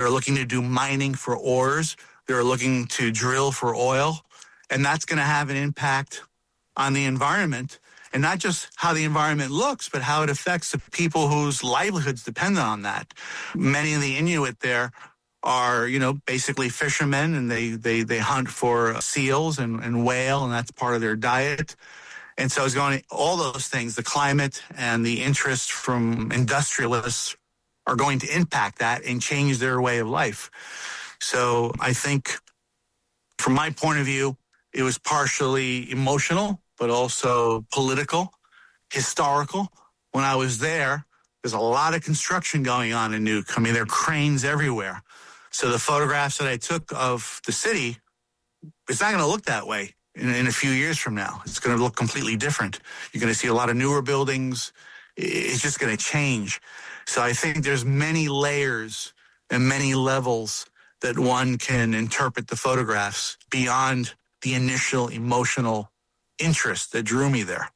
They're looking to do mining for ores. They're looking to drill for oil. And that's going to have an impact on the environment. And not just how the environment looks, but how it affects the people whose livelihoods depend on that. Many of the Inuit there are, basically fishermen, and they hunt for seals and whale, and that's part of their diet. And so it's going all those things, the climate and the interest from industrialists are going to impact that and change their way of life. So I think from my point of view, it was partially emotional, but also political, historical. When I was there, there's a lot of construction going on in Nuuk. I mean, there are cranes everywhere. So the photographs that I took of the city, it's not going to look that way in a few years from now. It's going to look completely different. You're going to see a lot of newer buildings. It's just going to change. So I think there's many layers and many levels that one can interpret the photographs beyond the initial emotional interest that drew me there.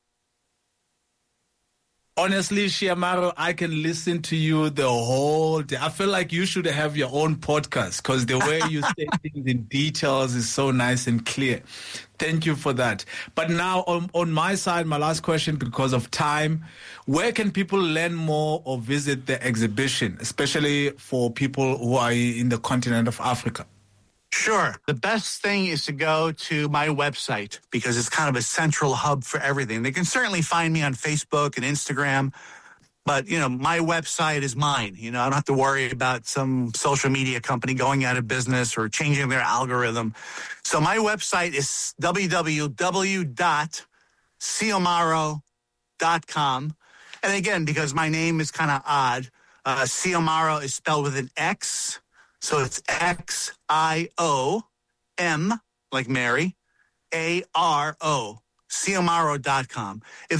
Honestly, Chiamaro, I can listen to you the whole day. I feel like you should have your own podcast because the way you say things in details is so nice and clear. Thank you for that. But now on my side, my last question because of time, where can people learn more or visit the exhibition, especially for people who are in the continent of Africa? Sure. The best thing is to go to my website because it's kind of a central hub for everything. They can certainly find me on Facebook and Instagram, but, my website is mine. I don't have to worry about some social media company going out of business or changing their algorithm. So my website is www.xiomaro.com. And again, because my name is kind of odd, Xiomaro is spelled with an X. So it's Xiom, like Mary, ARO, Xiomaro.com. If